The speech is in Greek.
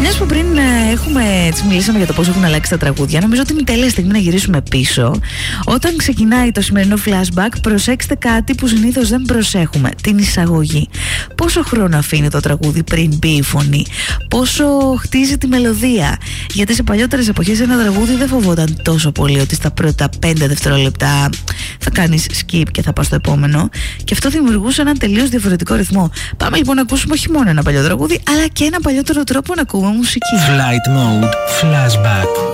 Μιας που πριν μιλήσαμε για το πώς έχουν αλλάξει τα τραγούδια, νομίζω ότι είναι η τέλεια στιγμή να γυρίσουμε πίσω. Όταν ξεκινάει το σημερινό flashback, προσέξτε κάτι που συνήθως δεν προσέχουμε: την εισαγωγή. Πόσο χρόνο αφήνει το τραγούδι πριν μπει η φωνή, πόσο χτίζει τη μελωδία. Γιατί σε παλιότερες εποχές ένα τραγούδι δεν φοβόταν τόσο πολύ ότι στα πρώτα 5 δευτερόλεπτα θα κάνεις skip και θα πας στο επόμενο. Και αυτό δημιουργούσε έναν τελείως διαφορετικό ρυθμό. Πάμε λοιπόν να ακούσουμε όχι μόνο ένα παλιό τραγούδι, αλλά και ένα παλιότερο τρόπο να ακούμε μουσική. Flight Mode Flashback.